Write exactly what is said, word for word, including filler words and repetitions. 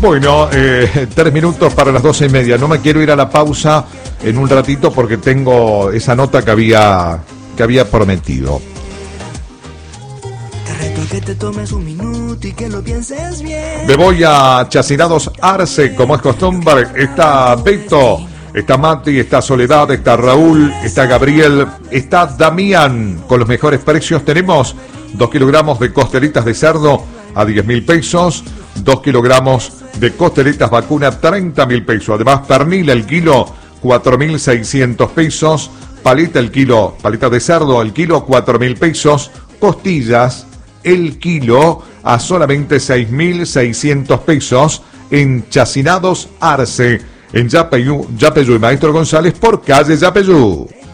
Bueno, eh, tres minutos para las doce y media. No me quiero ir a la pausa en un ratito porque tengo esa nota que había, que había prometido. Que te tomes un minuto y que lo pienses bien. Me voy a Chacinados Arce, como es costumbre. Está Beto, está Mati, está Soledad, está Raúl, está Gabriel, está Damián. Con los mejores precios tenemos dos kilogramos de costelitas de cerdo a diez mil pesos, dos kilogramos de costelitas vacuna treinta mil pesos. Además, pernil el kilo cuatro mil seiscientos pesos, paleta el kilo, paleta de cerdo el kilo cuatro mil pesos, costillas el kilo a solamente seis mil seiscientos pesos en Chacinados Arce, en Yapeyú, Yapeyú y Maestro González por calle Yapeyú.